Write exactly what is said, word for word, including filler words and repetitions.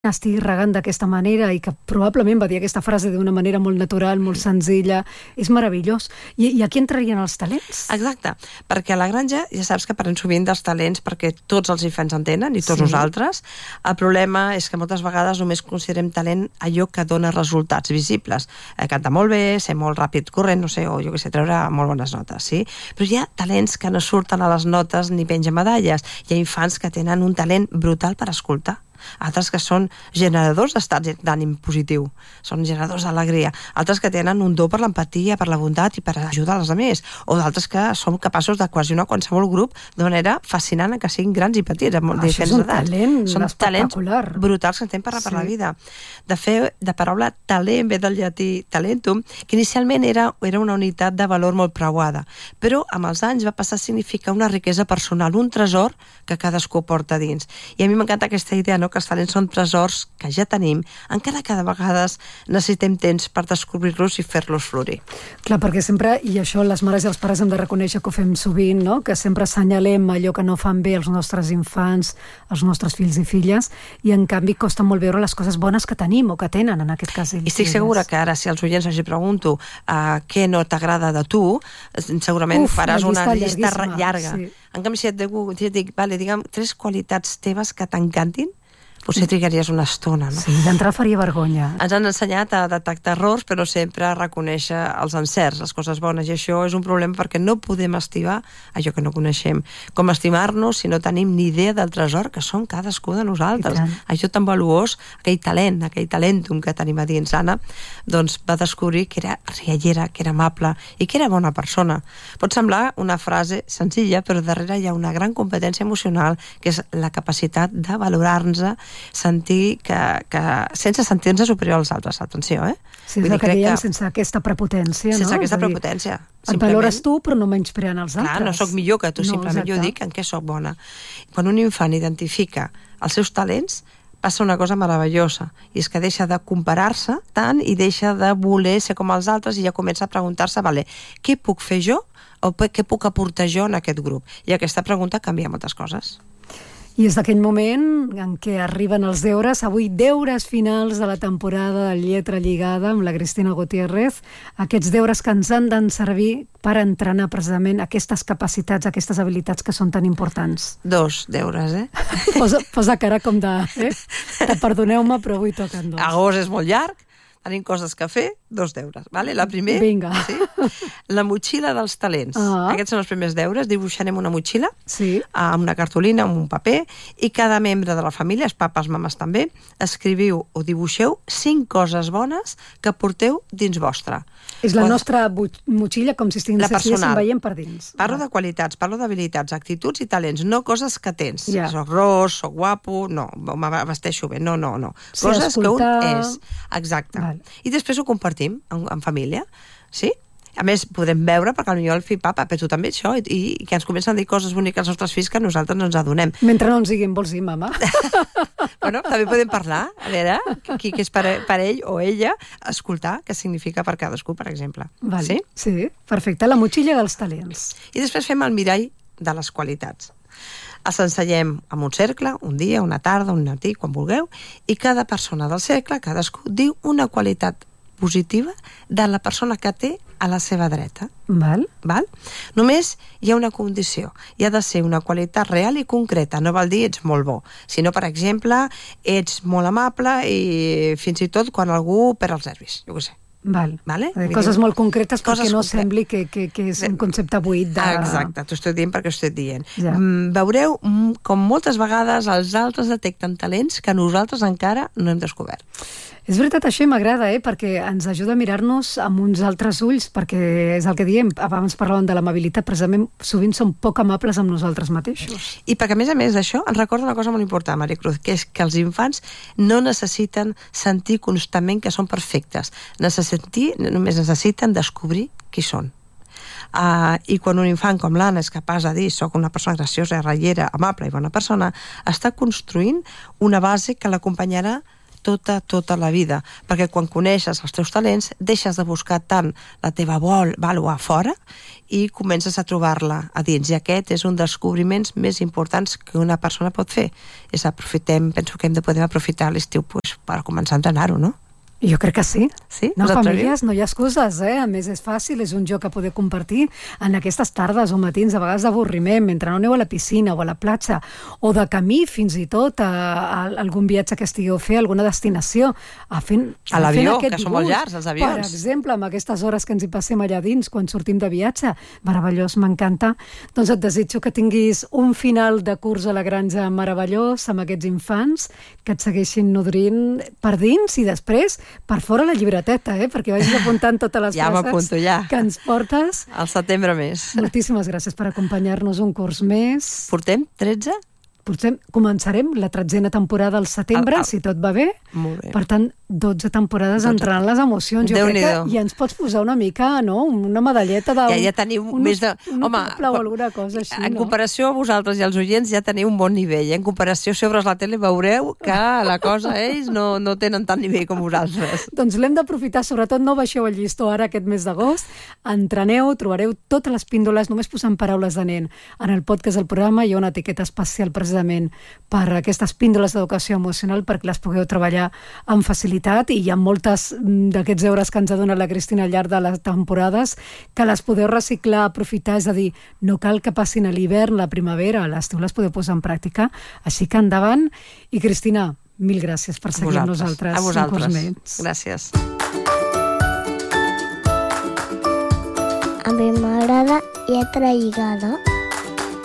estigui regant d'aquesta manera i que probablement va dir aquesta frase d'una manera molt natural, molt senzilla, és meravellós. I, i aquí entrarien els talents? Exacte, perquè a la granja ja saps que parlem sovint dels talents perquè tots els infants en tenen i tots sí. nosaltres. El problema és que moltes vegades només considerem talent allò que dona resultats visibles. Eh, cantar molt bé, ser molt ràpid corrent, no sé, o jo què sé, treure molt bones notes, sí? Però hi ha talents que no surten a les notes ni pengen medalles. Hi ha infants que tenen un talent brutal per escoltar, altres que són generadors d'estats d'ànim positiu, són generadors d'alegria, altres que tenen un do per l'empatia, per la bondat i per ajudar els altres, o d'altres que són capaços de cohesionar qualsevol grup d'una manera fascinant, que siguin grans i petits, amb ah, diferents edats. Talent són talents brutals que en tenen per sí. per la vida. De fer, de paraula talent, ve del llatí talentum, que inicialment era, era una unitat de valor molt preuada, però amb els anys va passar a significar una riquesa personal, un tresor que cadascú porta dins. I a mi m'encanta aquesta idea, no?, que els talents són tresors que ja tenim, encara que de vegades necessitem temps per descobrir-los i fer-los florir. Clar, perquè sempre, i això les mares i els pares hem de reconèixer que ho fem sovint, no?, que sempre assenyalem allò que no fan bé els nostres infants, els nostres fills i filles, i en canvi costa molt veure les coses bones que tenim o que tenen, en aquest cas. I estic segura que ara, si als oients els pregunto uh, què no t'agrada de tu, segurament Uf, faràs una llista llarga. Sí. En canvi, si et dic, si et dic vale, digue'm, tres qualitats teves que t'encantin, potser trigaries una estona, no? Sí, d'entrar faria vergonya. Ens han ensenyat a detectar errors, però sempre a reconèixer els encerts, les coses bones, i això és un problema perquè no podem estimar allò que no coneixem. Com estimar-nos si no tenim ni idea del tresor que som cadascú de nosaltres. Això tan valuós, aquell talent, aquell talentum que tenim a dins. Anna, doncs va descobrir que era riallera, que era amable i que era bona persona. Pot semblar una frase senzilla, però darrere hi ha una gran competència emocional, que és la capacitat de valorar-nos, sentir que, que sense sentir-nos superior als altres, atenció, eh? Sí, és el que dèiem, sense aquesta prepotència, sense no? aquesta prepotència. Et valores tu, però no menyspreant els altres. Clar, no sóc millor que tu, no, simplement exacte. Jo dic en què sóc bona. Quan un infant identifica els seus talents, passa una cosa meravellosa, i és que deixa de comparar-se tant i deixa de voler ser com els altres i ja comença a preguntar-se, vale, què puc fer jo o què puc aportar jo en aquest grup? I aquesta pregunta canvia moltes coses. I és d'aquell moment en què arriben els deures, avui deures finals de la temporada de Lletra Lligada amb la Cristina Gutiérrez, aquests deures que ens han de servir per entrenar precisament aquestes capacitats, aquestes habilitats que són tan importants. Dos deures, eh? Posa, posa cara com de... Eh? de perdoneu-me, però avui toquen dos. Agost és molt llarg, tenim coses que fer, dos deures, vale? La primer, Vinga. Sí? La motxilla dels talents. Ah. Aquests són els primers deures. Dibuixarem una motxilla sí. amb una cartolina, amb un paper, i cada membre de la família, els papes, mames també, escriviu o dibuixeu cinc coses bones que porteu dins vostre. És la nostra motxilla com si estiguéssim veient per dins. Parlo de qualitats, parlo d'habilitats, actituds i talents, no coses que tens. Ja. Soc ros, soc guapo, no, me vesteixo bé, no, no, no. Sí, coses escoltar... que un és. Exacte. Val. I després ho compartim en, en família, sí? A més, podem veure, perquè potser el fill, papa, però tu també això, i, i que ens comencen a dir coses boniques als nostres fills que nosaltres no ens adonem. Mentre no ens diguin, vols dir, mama? Bueno, també podem parlar, a veure, qui que és per, per ell o ella, escoltar què significa per cadascú, per exemple. Val. Sí? Sí, perfecte, la motxilla dels talents. I després fem el mirall de les qualitats. Els ensenyem en un cercle, un dia, una tarda, un matí, quan vulgueu, i cada persona del cercle, cadascú, diu una qualitat positiva de la persona que té a la seva dreta. Val. Val? Només hi ha una condició. Hi ha de ser una qualitat real i concreta. No vol dir ets molt bo, sinó, per exemple, ets molt amable i fins i tot quan algú perd els nervis. Jo què sé. Val. Vale? Coses molt concretes perquè no sembli que, que, que és un concepte buit de... Exacte, t'ho estic dient perquè ho estic dient. Ja. Mm, veureu com moltes vegades els altres detecten talents que nosaltres encara no hem descobert. És veritat, això m'agrada, eh? Perquè ens ajuda a mirar-nos amb uns altres ulls, perquè és el que diem, abans parlàvem de l'amabilitat, precisament sovint som poc amables amb nosaltres mateixos. I perquè, a més a més d'això, ens recorda una cosa molt important, Maricruz, que és que els infants no necessiten sentir constantment que són perfectes. Necessiti, només necessiten descobrir qui són. Uh, I quan un infant com l'Anna és capaç de dir soc una persona graciosa, ratllera, amable i bona persona, està construint una base que l'acompanyarà tota, tota la vida, perquè quan coneixes els teus talents deixes de buscar tant la teva vàlua a fora i comences a trobar-la a dins, i aquest és un dels descobriments més importants que una persona pot fer. És aprofitem, penso que hem de poder aprofitar l'estiu pues, per començar a entrenar-ho, no? Jo crec que sí. Sí? No, famílies, no hi ha excuses, eh? A més, és fàcil, és un joc a poder compartir en aquestes tardes o matins, a vegades d'avorriment, mentre no aneu a la piscina o a la platja, o de camí fins i tot a, a algun viatge que estigueu a fer, a alguna destinació, a, fent, a l'avió, que dibuix, són molt llargs, els avions. Per exemple, amb aquestes hores que ens hi passem allà dins, quan sortim de viatge. Meravellós, m'encanta. Doncs et desitjo que tinguis un final de curs a la granja meravellós amb aquests infants, que et segueixin nodrint per dins i després per fora la llibreteta, eh? Perquè vagis apuntant totes les ja frases ja. que ens portes. Al setembre més. Moltíssimes gràcies per acompanyar-nos un curs més. Portem tretze? Portem, començarem la tretzena temporada al setembre, al, al... si tot va bé. Molt bé. Per tant, dotze temporades dotze. Entrant les emocions. Jo crec que ja ens pots posar una mica, no?, una medalleta de... Ja, ja teniu un, més de... Un Home, o alguna cosa així, en no? comparació a vosaltres i als oients ja teniu un bon nivell. En comparació, si obres la tele, veureu que la cosa ells no, no tenen tant nivell com vosaltres. Doncs l'hem d'aprofitar, sobretot no baixeu el llistó ara aquest mes d'agost. Entreneu, trobareu totes les píndoles, només posant paraules de nen. En el podcast del programa hi ha una etiqueta especial precisament per aquestes píndoles d'educació emocional perquè les pugueu treballar amb facilitat, i hi ha moltes d'aquests deures que ens ha donat la Cristina al llarg de les temporades que les podeu reciclar, aprofitar, és a dir, no cal que passin a l'hivern, la primavera, a l'estiu les podeu posar en pràctica, així que endavant. I Cristina, mil gràcies per seguir amb nosaltres. A vosaltres. Gràcies. A mi m'agrada Lletra Lligada.